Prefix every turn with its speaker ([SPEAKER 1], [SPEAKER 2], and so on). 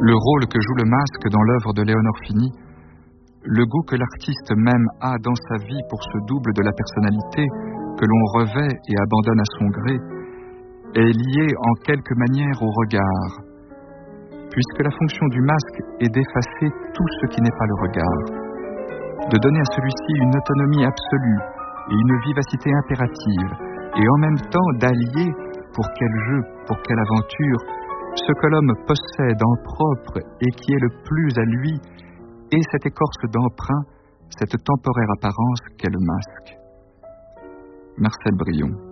[SPEAKER 1] le rôle que joue le masque dans l'œuvre de Léonore Fini, le goût que l'artiste même a dans sa vie pour ce double de la personnalité que l'on revêt et abandonne à son gré, est lié en quelque manière au regard, puisque la fonction du masque est d'effacer tout ce qui n'est pas le regard, de donner à celui-ci une autonomie absolue et une vivacité impérative, et en même temps d'allier, pour quel jeu, pour quelle aventure, ce que l'homme possède en propre et qui est le plus à lui, et cette écorce d'emprunt, cette temporaire apparence qu'est le masque. Marcel Brion.